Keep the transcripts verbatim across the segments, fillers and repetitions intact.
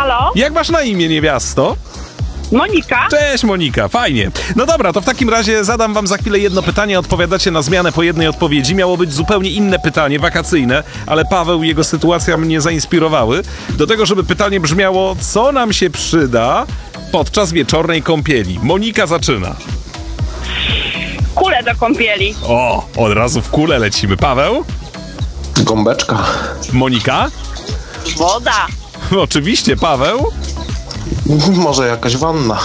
Halo? Jak masz na imię, niewiasto? Monika? Cześć Monika, fajnie. No dobra, to w takim razie zadam wam za chwilę jedno pytanie, odpowiadacie na zmianę po jednej odpowiedzi. Miało być zupełnie inne pytanie, wakacyjne, ale Paweł i jego sytuacja mnie zainspirowały do tego, żeby pytanie brzmiało, co nam się przyda podczas wieczornej kąpieli. Monika zaczyna. Kulę do kąpieli. O, od razu w kulę lecimy. Paweł? Gąbeczka. Monika? Woda. Oczywiście, Paweł? Może jakaś wanna.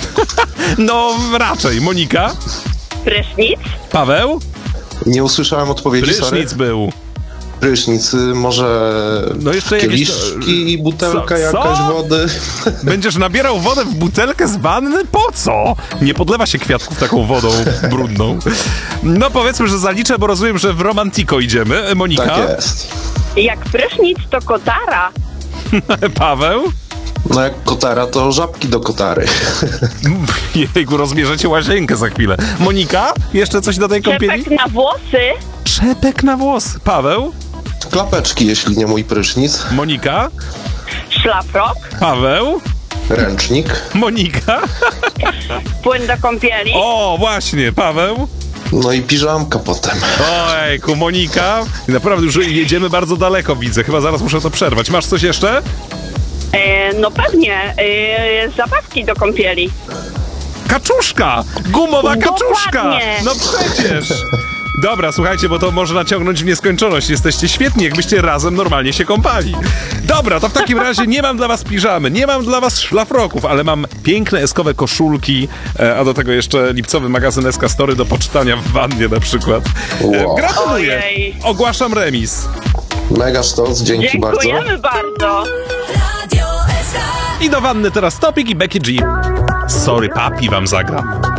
No raczej. Monika? Prysznic. Paweł? Nie usłyszałem odpowiedzi, Prysznic sorry. był. Prysznic, y, może No jeszcze jakieś... kieliszki, butelka Co? jakaś Co? wody. Będziesz nabierał wodę w butelkę z wanny? Po co? Nie podlewa się kwiatków taką wodą brudną. No powiedzmy, że zaliczę, bo rozumiem, że w Romantico idziemy. Monika? Tak jest. Jak prysznic, to kotara. Paweł? No jak kotara, to żabki do kotary. Jejku, rozbierzecie łazienkę za chwilę. Monika? Jeszcze coś do tej kąpieli? Czepek na włosy. Czepek na włos. Paweł? Klapeczki, jeśli nie mój prysznic. Monika? Szlafrok. Paweł? Ręcznik. Monika? Płyn do kąpieli. O, właśnie, Paweł? No i piżamka potem. Ojku, Monika? Naprawdę już jedziemy bardzo daleko, widzę. Chyba zaraz muszę to przerwać. Masz coś jeszcze? E, no pewnie. E, zabawki do kąpieli. Kaczuszka! Gumowa kaczuszka! Dokładnie. No przecież! Dobra, słuchajcie, bo to może naciągnąć w nieskończoność. Jesteście świetni, jakbyście razem normalnie się kąpali. Dobra, to w takim razie nie mam dla was piżamy, nie mam dla was szlafroków, ale mam piękne eskowe koszulki, e, a do tego jeszcze lipcowy magazyn S K Story do poczytania w wannie na przykład. E, Wow. Gratuluję! Ojej. Ogłaszam remis. Mega sztos, dzięki bardzo. Dziękujemy bardzo. I do wanny teraz Topik i Becky G. Sorry, papi wam zagra.